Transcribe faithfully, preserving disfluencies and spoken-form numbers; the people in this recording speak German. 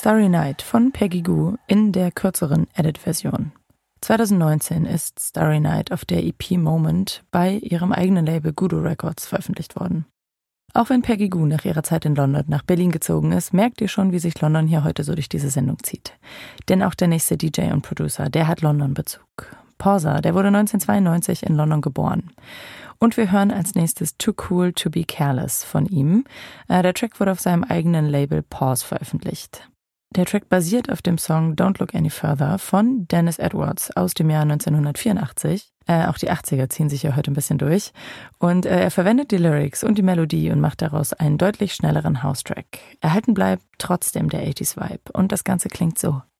Starry Night von Peggy Gou in der kürzeren Edit-Version. zwanzig neunzehn ist Starry Night auf der E P Moment bei ihrem eigenen Label Gudo Records veröffentlicht worden. Auch wenn Peggy Gou nach ihrer Zeit in London nach Berlin gezogen ist, merkt ihr schon, wie sich London hier heute so durch diese Sendung zieht. Denn auch der nächste D J und Producer, der hat London-Bezug. Porza, der wurde neunzehnhundertzweiundneunzig in London geboren. Und wir hören als nächstes Too Cool to Be Careless von ihm. Der Track wurde auf seinem eigenen Label Pause veröffentlicht. Der Track basiert auf dem Song Don't Look Any Further von Dennis Edwards aus dem Jahr neunzehnhundertvierundachtzig. Äh, auch die achtziger ziehen sich ja heute ein bisschen durch. Und äh, er verwendet die Lyrics und die Melodie und macht daraus einen deutlich schnelleren House-Track. Erhalten bleibt trotzdem der achtziger-Vibe und das Ganze klingt so.